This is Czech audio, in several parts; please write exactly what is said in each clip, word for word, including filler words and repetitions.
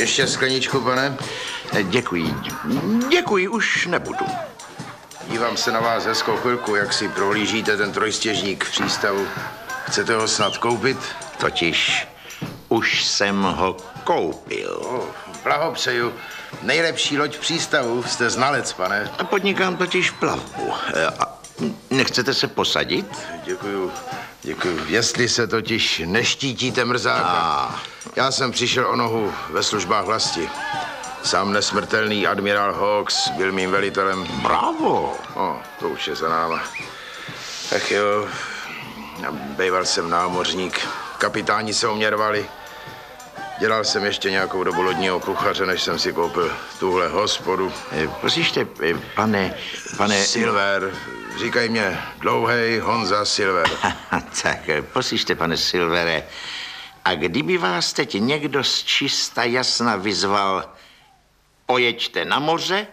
Ještě skleničku, pane? Děkuji. Děkuji, už nebudu. Dívám se na vás hezkou chvilku, jak si prohlížíte ten trojstěžník v přístavu. Chcete ho snad koupit? Totiž už jsem ho koupil. Oh, blahopřeju. Nejlepší loď v přístavu. Jste znalec, pane. Podnikám totiž plavbu. A nechcete se posadit? Děkuju, děkuju. Jestli se totiž neštítíte mrzáka. A... Já jsem přišel o nohu ve službách vlasti. Sám nesmrtelný admirál Hawks byl mým velitelem. Bravo. O, to už je za náma. Ach jo, býval jsem námořník. Kapitáni se o mě rvali. Dělal jsem ještě nějakou dobu lodního kuchaře, než jsem si koupil tuhle hospodu. E, Poslyšte, e, pane, pane... Silver, říkají mě Dlouhej Honza Silver. Tak, e, poslyšte, pane Silvere, a kdyby vás teď někdo z čista jasna vyzval, pojeďte na moře,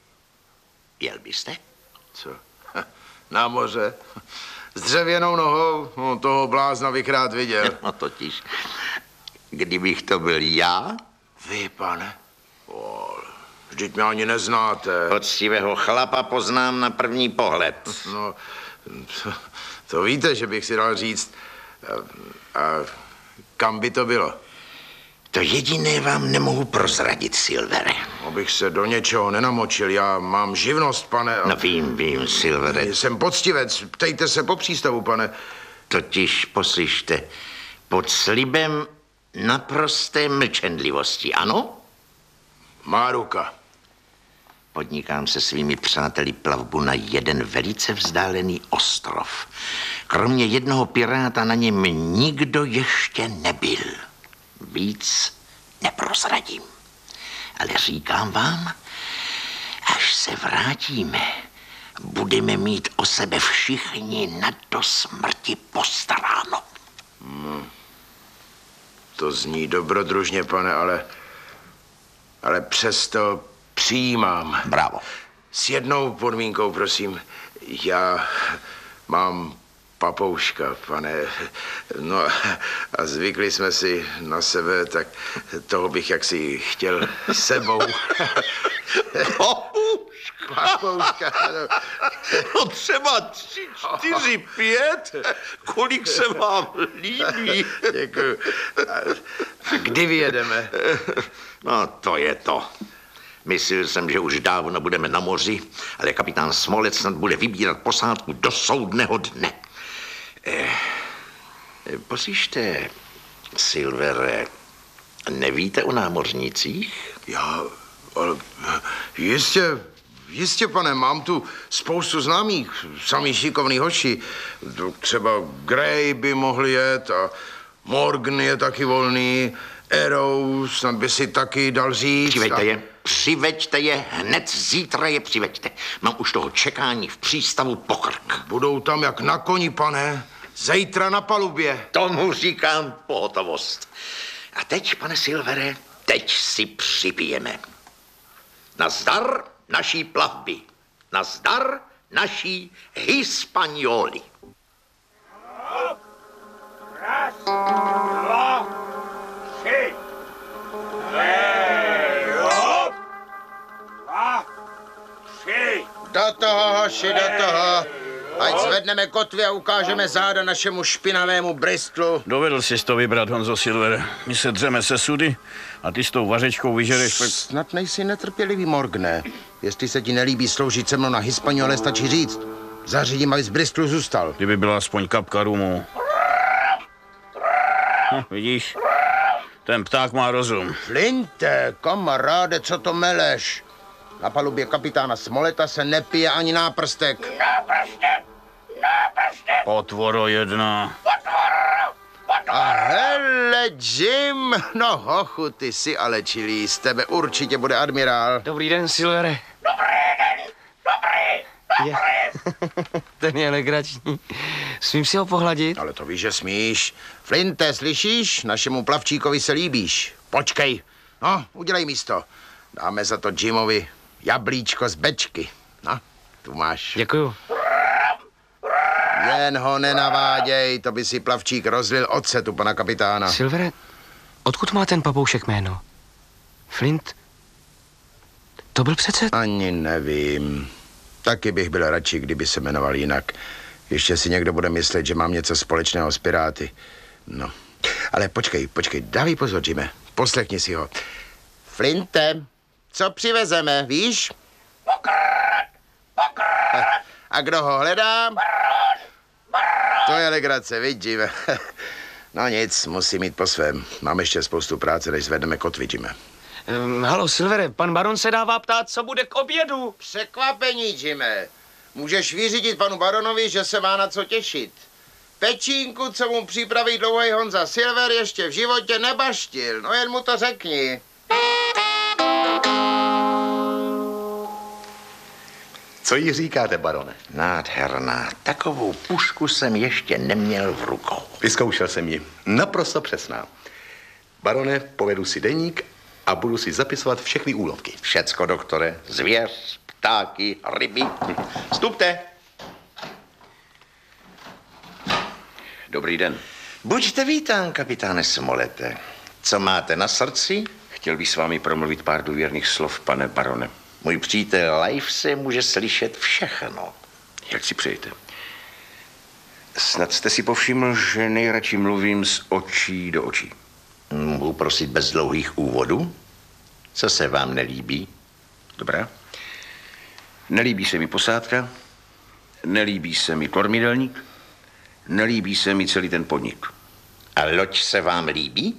jel byste? Co? Na moře? S dřevěnou nohou? No, toho blázna bych rád viděl. No totiž, kdybych to byl já... Vy, pane? O, vždyť mě ani neznáte. Poctivého chlapa poznám na první pohled. No, to, to víte, že bych si dal říct. A, a kam by to bylo? To jediné vám nemohu prozradit, Silvere. Abych se do něčeho nenamočil. Já mám živnost, pane. A... No vím, vím, Silvere. Jsem poctivec. Ptejte se po přístavu, pane. Totiž, poslyšte, pod slibem naprosté mlčenlivosti, ano? Má ruka. Podnikám se svými přáteli plavbu na jeden velice vzdálený ostrov. Kromě jednoho piráta na něm nikdo ještě nebyl. Víc neprozradím. Ale říkám vám, až se vrátíme, budeme mít o sebe všichni na do smrti postaráno. Hmm. To zní dobrodružně, pane, ale... Ale přesto přijímám. Bravo. S jednou podmínkou, prosím. Já mám papouška, pane. No a zvykli jsme si na sebe, tak toho bych jaksi chtěl sebou. Papouška? Papouška, no. No třeba tři, čtyři, pět. Kolik se vám líbí. Děkuju. A kdy vyjedeme? No, to je to. Myslel jsem, že už dávno budeme na moři, ale kapitán Smolec snad bude vybírat posádku do soudného dne. Eh, poslyšte, Silvere, nevíte o námořnicích? Já, ale jistě, jistě, pane, mám tu spoustu známých, samý šikovný hoši. Třeba Gray by mohl jet a Morgan je taky volný, Arrow snad by si taky dal říct. Přiveďte a... je, přiveďte je, hned zítra je přiveďte. Mám už toho čekání v přístavu po krk. Budou tam jak na koni, pane, zítra na palubě. Tomu říkám pohotovost. A teď, pane Silvere, teď si připijeme. Nazdar naší plavby. Nazdar naší Hispanioli. Raz, dva, tři. Hej, hop. Dva, tři. Do toho, hoši, do toho. Ať zvedneme kotvy a ukážeme záda našemu špinavému Bristlu. Dovedl jsi to vybrat, Honzo Silver. My se dřeme se sudy a ty s tou vařečkou vyžereš... Pak... Snad nejsi netrpělivý, Morgane. Jestli se ti nelíbí sloužit se mnou na Hispaniole, stačí říct. Zařídím, aby z Bristlu zůstal. Kdyby byla aspoň kapka rumu. No, vidíš? Ten pták má rozum. Flinte, kamaráde, co to meleš? Na palubě kapitána Smoleta se nepije ani náprstek. Náprstek, náprstek. Potvoro jedna. A hele, Jim, no hochu, ty jsi ale čilý, z tebe určitě bude admirál. Dobrý den, Silvere. Dobrý den, dobrý, dobrý. Je. Ten je legrační. Smím si ho pohladit? Ale to víš, že smíš. Flinte, slyšíš? Našemu plavčíkovi se líbíš. Počkej. No, udělej místo. Dáme za to Jimovi jablíčko z bečky. No, tu máš. Děkuju. Jen ho nenaváděj, to by si plavčík rozlil ocet u pana kapitána. Silvere, odkud má ten papoušek jméno? Flint? To byl přece... Ani nevím. Taky bych byl radši, kdyby se jmenoval jinak. Ještě si někdo bude myslet, že mám něco společného s Piráty. No. Ale počkej, počkej, dávej pozor, Jime. Poslechni si ho. Flinte, co přivezeme, víš? Pokrát! Pokrát! A kdo ho hledá? To je legrace, vidí, Jime. No nic, musím jít po svém. Mám ještě spoustu práce, než zvedneme kotvy, Jime. Um, halo, Silvere, pan baron se dává ptát, co bude k obědu. Překvapení, Jime. Můžeš vyřídit panu baronovi, že se má na co těšit. Pečínku, co mu připraví dlouhý Honza Silver, ještě v životě nebaštil. No jen mu to řekni. Co jí říkáte, barone? Nádherná. Takovou pušku jsem ještě neměl v rukou. Vyzkoušel jsem ji. Naprosto přesná. Barone, povedu si deník a budu si zapisovat všechny úlovky. Všecko, doktore. Zvěř, ptáky, ryby. Vstupte. Dobrý den. Buďte vítán, kapitáne Smolete. Co máte na srdci? Chtěl bych s vámi promluvit pár důvěrných slov, pane barone. Můj přítel Life se může slyšet všechno. Jak si přejete? Snad jste si povšiml, že nejradši mluvím z očí do očí. Mohu prosit bez dlouhých úvodů? Co se vám nelíbí? Dobrá. Nelíbí se mi posádka, nelíbí se mi kormidelník, nelíbí se mi celý ten podnik. A loď se vám líbí?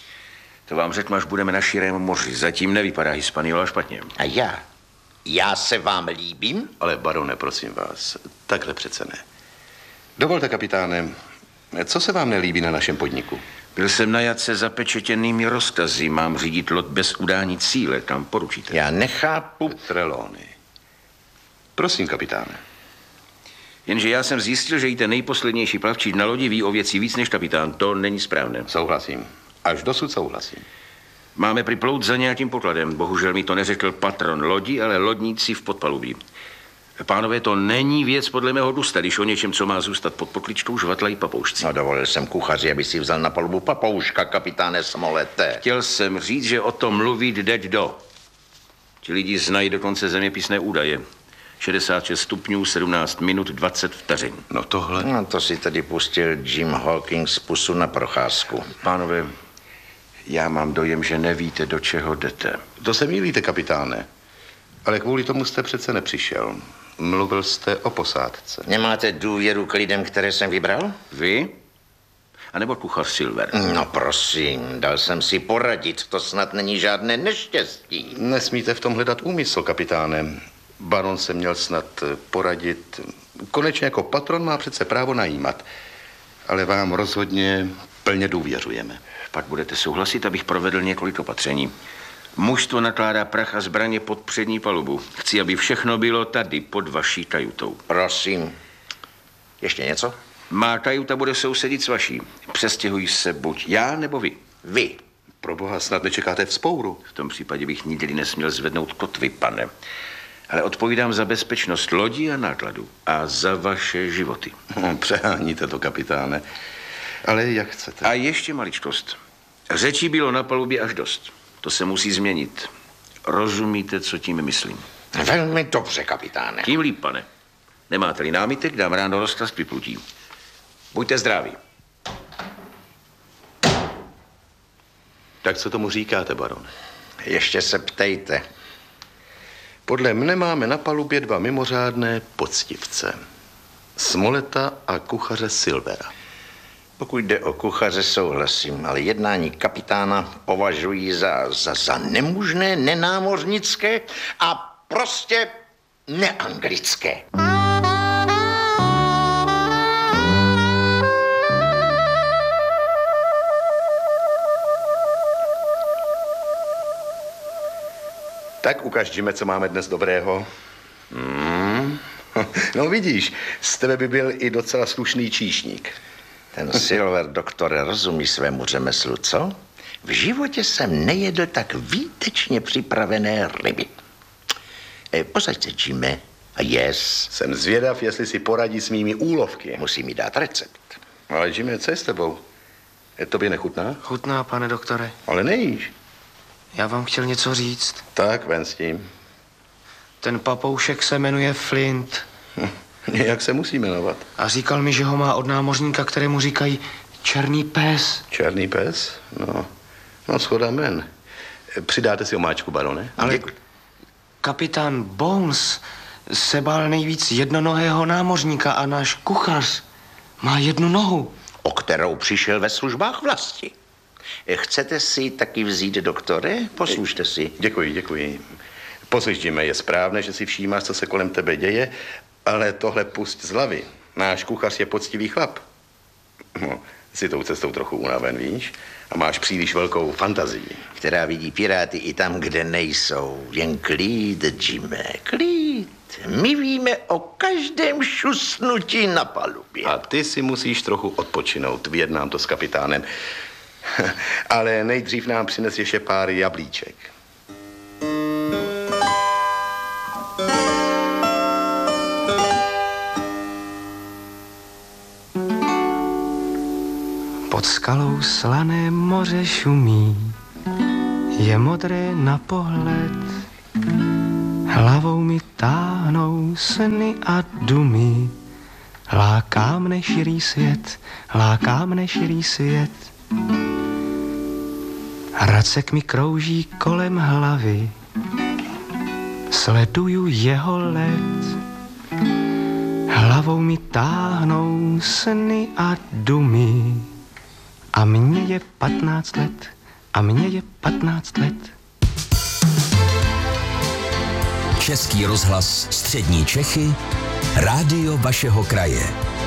To vám řeknu, až budeme na širém moři. Zatím nevypadá Hispaniola špatně. A já? Já se vám líbím? Ale barone, prosím vás, takhle přece ne. Dovolte, kapitáne, co se vám nelíbí na našem podniku? Byl jsem najat se zapečetěnými rozkazy. Mám řídit loď bez udání cíle. Kam poručíte? Já nechápu. Trelony. Prosím, kapitáne. Jenže já jsem zjistil, že i ten nejposlednější plavčík na lodi ví o věci víc než kapitán. To není správné. Souhlasím. Až dosud souhlasím. Máme připlout za nějakým pokladem. Bohužel mi to neřekl patron lodi, ale lodníci v podpalubí. Pánové, to není věc podle mého gusta, když o něčem, co má zůstat pod pokličkou, žvatlají papoušci. No, dovolil jsem kuchaři, aby si vzal na palubu papouška, kapitáne Smolete. Chtěl jsem říct, že o tom mluvit jde do. Ti lidi znají dokonce zeměpisné údaje. šedesát šest stupňů, sedmnáct minut, dvacet vteřin. No tohle... No, to si tedy pustil Jim Hawkins z pusu na procházku. Pánové, já mám dojem, že nevíte, do čeho jdete. To se mýlíte, kapitáne. Ale kvůli tomu jste přece nepřišel. Mluvil jste o posádce. Nemáte důvěru k lidem, které jsem vybral? Vy? A nebo kuchař Silver? No prosím, dal jsem si poradit, to snad není žádné neštěstí. Nesmíte v tom hledat úmysl, kapitáne. Baron se měl snad poradit. Konečně jako patron má přece právo najímat. Ale vám rozhodně plně důvěřujeme. Pak budete souhlasit, abych provedl několik opatření. Mužstvo nakládá prach a zbraně pod přední palubu. Chci, aby všechno bylo tady, pod vaší kajutou. Prosím. Ještě něco? Má kajuta bude sousedit s vaší. Přestěhují se buď já, nebo vy. Vy. Pro boha, snad nečekáte vzpouru. V tom případě bych nikdy nesměl zvednout kotvy, pane. Ale odpovídám za bezpečnost lodi a nákladu. A za vaše životy. No, přeháníte to, kapitáne. Ale jak chcete. A ještě maličkost. Řečí bylo na palubě až dost. To se musí změnit. Rozumíte, co tím myslím? Velmi dobře, kapitáne. Tím líp, pane. Nemáte-li námitek, dám ráno rozkaz k vyplutí. Buďte zdraví. Tak co tomu říkáte, barone? Ještě se ptejte. Podle mne máme na palubě dva mimořádné poctivce. Smoleta a kuchaře Silvera. Pokud jde o kuchaře, souhlasím, ale jednání kapitána považuji za, za, za nemužné, nenámořnické a prostě neanglické. Tak ukaždíme, co máme dnes dobrého. Mm. No vidíš, z tebe by byl i docela slušný číšník. Ten Silver, doktore, rozumí svému řemeslu, co? V životě jsem nejedl tak výtečně připravené ryby. E, posaď se, Jimmy, a yes. Jsem zvědav, jestli si poradí s mými úlovky. Musí mi dát recept. Ale Jimmy, co je s tebou? Je tobě nechutná? Chutná, pane doktore. Ale nejíš. Já vám chtěl něco říct. Tak, ven s tím. Ten papoušek se jmenuje Flint. Jak se musí jmenovat? A říkal mi, že ho má od námořníka, kterému říkají Černý pes. Černý pes? No, no schoda men. Přidáte si omáčku, barone? Ale kapitán Bones se bál nejvíc jednonohého námořníka a náš kuchař má jednu nohu. O kterou přišel ve službách vlasti. Chcete si taky vzít, doktore? Poslušte si. Děkuji, děkuji. Poslyšíme, je správné, že si všímáš, co se kolem tebe děje, ale tohle pusť z hlavy. Náš kuchař je poctivý chlap. No, jsi tou cestou trochu unaven, víš? A máš příliš velkou fantazii. Která vidí piráty i tam, kde nejsou. Jen klid, Jime, klid. My víme o každém šusnutí na palubě. A ty si musíš trochu odpočinout. Vyjednám to s kapitánem. Ale nejdřív nám přines ještě pár jablíček. Pod skalou slané moře šumí, je modré na pohled. Hlavou mi táhnou sny a dumy. Láká mne širý svět, láká mne širý svět. Racek mi krouží kolem hlavy, sleduju jeho let. Hlavou mi táhnou sny a dumy. A mně je patnáct let, a mně je patnáct let. Český rozhlas Střední Čechy, rádio vašeho kraje.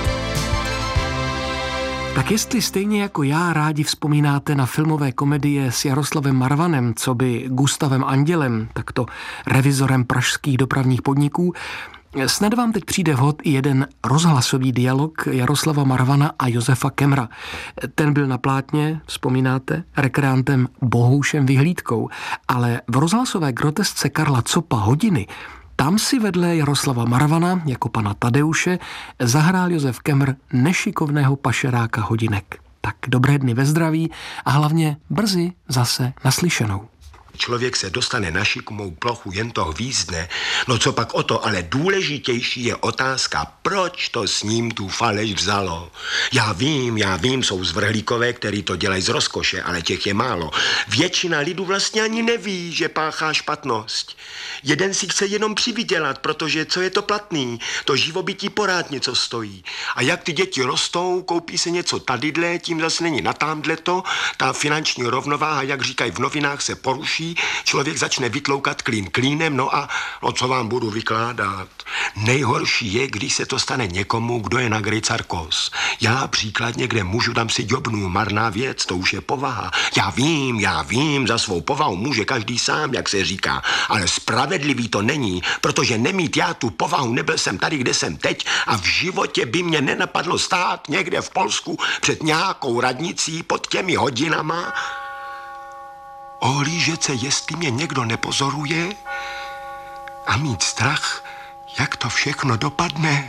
Tak jestli stejně jako já rádi vzpomínáte na filmové komedie s Jaroslavem Marvanem, co by Gustavem Andělem, takto revizorem pražských dopravních podniků, snad vám teď přijde vhod i jeden rozhlasový dialog Jaroslava Marvana a Josefa Kemra. Ten byl na plátně, vzpomínáte, rekreantem Bohoušem Vyhlídkou, ale v rozhlasové grotesce Karla Copa Hodiny tam si vedle Jaroslava Marvana jako pana Tadeuše zahrál Josef Kemr nešikovného pašeráka hodinek. Tak dobré dny ve zdraví a hlavně brzy zase naslyšenou. Člověk se dostane na šikumou plochu, jen to hvízdne. No co pak o to, ale důležitější je otázka, proč to s ním tu faleš vzalo. Já vím, já vím, jsou zvrhlíkové, který to dělají z rozkoše, ale těch je málo. Většina lidu vlastně ani neví, že páchá špatnost. Jeden si chce jenom přivydělat, protože co je to platný, to živobytí porád něco stojí. A jak ty děti rostou, koupí se něco tadydle, tím zase není natámdleto, ta finanční rovnováha, jak říkají v novinách, se poruší. Člověk začne vytloukat klín klínem, no a no co vám budu vykládat. Nejhorší je, když se to stane někomu, kdo je na grejcarkos. Já příkladně, kde můžu, tam si ďobnu, marná věc, to už je povaha. Já vím, já vím, za svou povahu může každý sám, jak se říká, ale spravedlivý to není, protože nemít já tu povahu, nebyl jsem tady, kde jsem teď a v životě by mě nenapadlo stát někde v Polsku před nějakou radnicí pod těmi hodinama, ohlížet se, jestli mě někdo nepozoruje a mít strach, jak to všechno dopadne.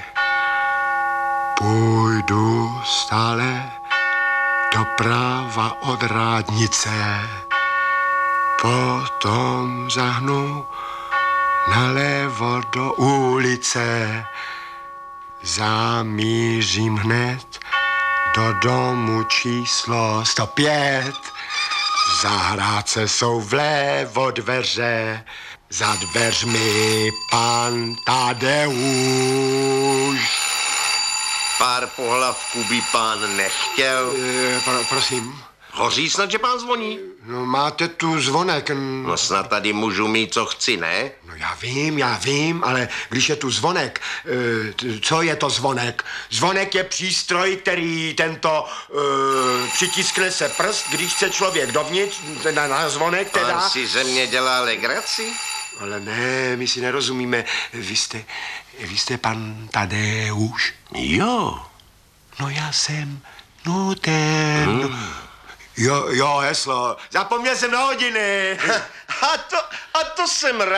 Půjdu stále doprava od rádnice, potom zahnu nalevo do ulice, zamířím hned do domu číslo sto pět. V zahrádce jsou vlevo dveře, za dveřmi pan Tadeuš. Pár pohlavků by pán nechtěl. E, pro, prosím. Hoří snad, že pán zvoní? No máte tu zvonek. No snad tady můžu mít, co chci, ne? No já vím, já vím, ale když je tu zvonek, e, co je to zvonek? Zvonek je přístroj, který tento e, přitiskne se prst, když chce člověk dovnitř na, na zvonek teda. Pán si ze mě dělá legraci? Ale ne, my si nerozumíme. Vy jste, vy jste pan Tadeuš? Jo. No já jsem, no ten... Hmm. Jo, jo, heslo. Zapomněl jsem na hodiny. A to, a to jsem rád.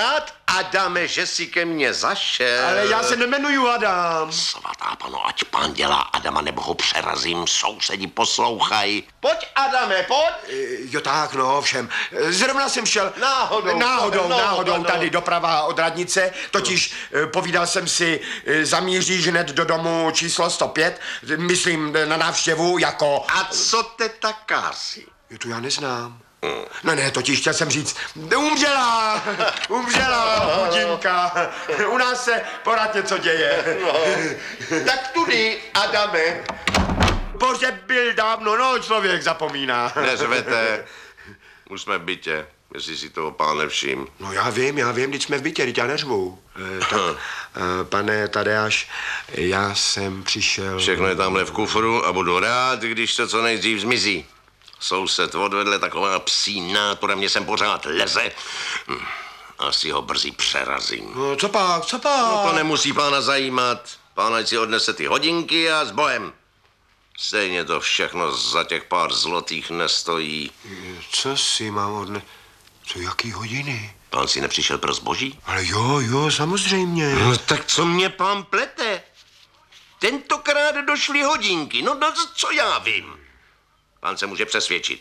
Adame, že si ke mně zašel. Ale já se nemenuju Adam. Svatá pano, ať pán dělá Adama, nebo ho přerazím, sousedi poslouchaj. Pojď, Adame, pojď. Jo tak, no, všem. Zrovna jsem šel... Náhodou. Náhodou, No, náhodou, no. tady doprava od radnice. Totiž eh, povídal jsem si, eh, zamíříš hned do domu číslo sto pět, myslím na návštěvu jako... A co te takási? Jo, tu já neznám. No ne, totiž chtěl jsem říct, umřela, umřela chudinka. U nás se pořád něco děje. No. Tak tudy, Adame. Pohřeb byl dávno, no člověk zapomíná. Neřvete. Už jsme v bytě, jestli si toho pán nevšim. No já vím, já vím, když jsme v bytě, teď já neřvu. E, tak, e, pane Tadeáš, já jsem přišel... Všechno je tamhle v kufru a budu rád, když to co nejdřív zmizí. Soused odvedle taková psí nátura, mě sem pořád leze. Hm, asi ho brzy přerazím. No co pak, co pak? No to nemusí pána zajímat. Pán ať si odnese ty hodinky a s bohem. Stejně to všechno za těch pár zlotých nestojí. Co si mám odne... Co, jaký hodiny? Pán si nepřišel pro zboží? Ale jo, jo, samozřejmě. No tak co mě pán plete? Tentokrát došly hodinky, no, no co já vím. Pán se může přesvědčit.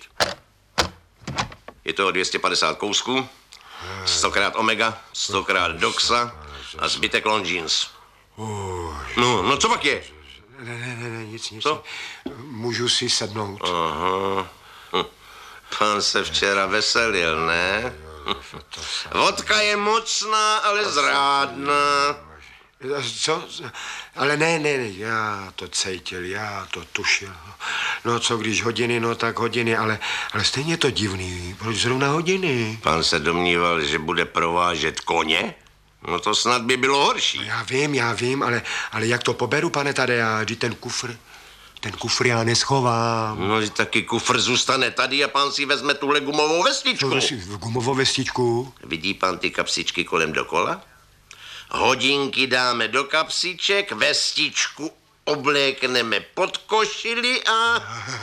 Je to dvě stě padesát kousků, stokrát Omega, stokrát Doxa a zbytek Longines. No, no co pak je? Ne, ne, ne, ne, nic, nic. Co? Můžu si sednout. Aha. Hm. Pán se včera veselil, ne? Vodka je mocná, ale zrádná. Co? Ale ne, ne, ne, já to cítil, já to tušil. No co když hodiny, no tak hodiny, ale, ale stejně je to divný. Proč zrovna hodiny? Pán se domníval, že bude provážet koně? No to snad by bylo horší. No já vím, já vím, ale, ale jak to poberu, pane Tadeáš, kdy ten kufr, ten kufr já neschovám. No taky kufr zůstane tady a pán si vezme tu gumovou vestičku. Co, v gumovou vestičku? Vidí pán ty kapsičky kolem dokola? Hodinky dáme do kapsiček, vestičku oblékneme pod košili a...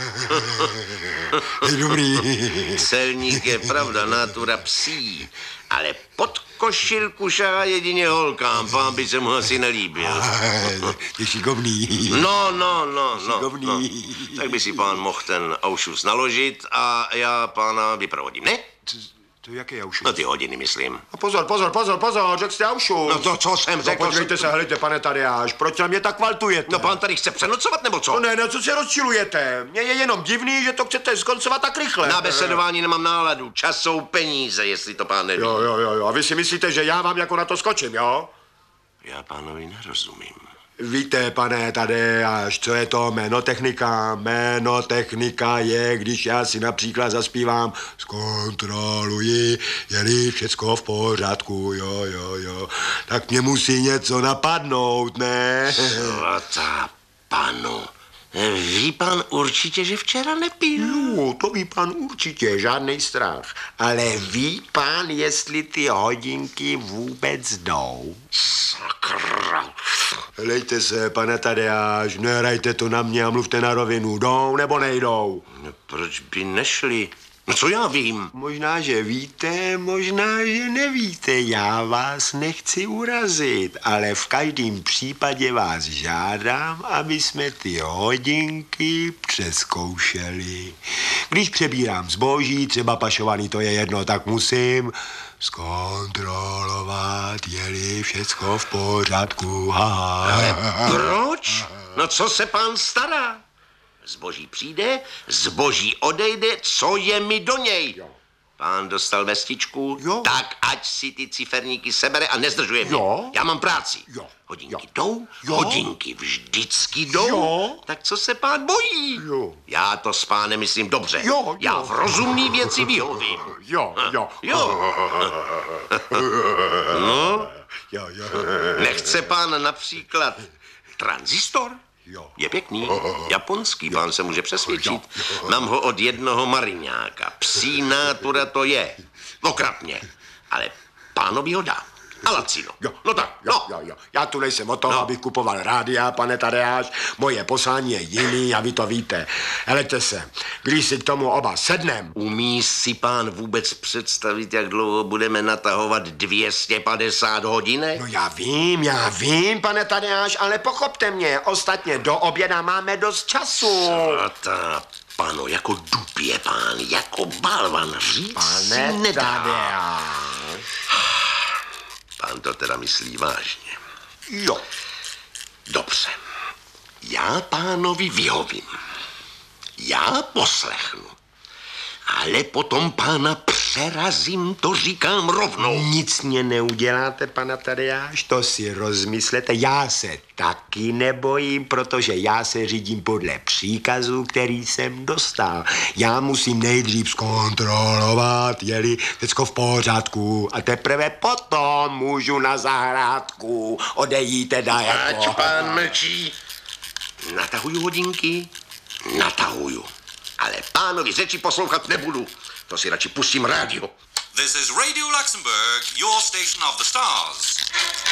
Dobrý. Celník je pravda, natura psí, ale pod košilku šahá jedině holkám, pán by se mu asi nelíbil. Je šikovný. No, no, no, no, Šikovný. no. Tak by si pán mohl ten aušus naložit a já pána vyprovodím, ne? To jaký aušus? No ty hodiny, myslím. A pozor, pozor, pozor, pozor, řekl jste aušus. No to, co jsem No řekl? podívejte se, helejte, pane Tadeáš, proč na mě tak valtujete? No pán tady chce přenocovat, nebo co? No ne, no co se rozčilujete? Mně je jenom divný, že to chcete skoncovat tak rychle. Na besedování nemám náladu, čas jsou peníze, jestli to pán neví. Jo, jo, jo, jo, a vy si myslíte, že já vám jako na to skočím, jo? Já pánovi nerozumím. Víte, pane Tadeáš, co je to jmenotechnika? Jmenotechnika je, když já si například zaspívám zkontroluji, je-li všecko v pořádku, jo, jo, jo. Tak mě musí něco napadnout, ne? Svatá panu, ví pan určitě, že včera nepil? No, to ví pan určitě, žádnej strach. Ale ví pán, jestli ty hodinky vůbec jdou? Sakra. Helejte se, pane Tadeáš, nehrajte to na mě a mluvte na rovinu. Jdou nebo nejdou? No proč by nešli? No co já vím? Možná, že víte, možná, že nevíte. Já vás nechci urazit, ale v každém případě vás žádám, aby jsme ty hodinky přeskoušeli. Když přebírám zboží, třeba pašovaný, to je jedno, tak musím zkontrolovat, je-li všecko v pořádku. Ha, Ale proč? No co se pán stará? Zboží přijde, zboží odejde, co je mi do něj? Jo. Pán dostal vestičku, Jo. tak ať si ty ciferníky sebere a nezdržuje mě. Jo. Já mám práci. Jo. Hodinky Jo. jdou, Jo. hodinky vždycky jdou. Jo. Tak co se pán bojí? Jo. Já to s pánem myslím dobře. Jo, jo. Já v rozumný věci vyhovím. Jo, jo. Jo. No, Jo, jo. nechce pán například tranzistor? Jo. Je pěkný, japonský, pán se může přesvědčit. Mám ho od jednoho mariňáka. Psí nátura to je. Okrat mě. Ale pánovi ho dá. A lacino. Jo, No tak, jo, no. jo, jo. Já tu nejsem o toho, No. abych kupoval rádia, pane Tadeáš. Moje poslání je jiný a vy to víte. Helejte se, když si k tomu oba sednem, Umí si pán vůbec představit, jak dlouho budeme natahovat dvě stě padesát hodinek? no já vím, já vím, pane Tadeáš, ale pochopte mě, ostatně do oběda máme dost času. Svatá pano, jako dub je pán, jako balvan, říct Pane si nedá. Tadeáš. Pán to teda myslí vážně. Jo. Dobře. Já pánovi vyhovím. Já poslechnu. Ale potom pána přerazím, to říkám rovnou. Nic mě neuděláte, pana Tadeáš, to si rozmyslete. Já se taky nebojím, protože já se řídím podle příkazu, který jsem dostal. Já musím nejdřív zkontrolovat, je-li všecko v pořádku a teprve potom můžu na zahrádku odejít teda jako... Ať pán mlčí. Natahuju hodinky? Natahuju. Ale pánovi řeči poslouchat nebudu. To si radši pustím rádio. This is Radio Luxembourg, your station of the stars.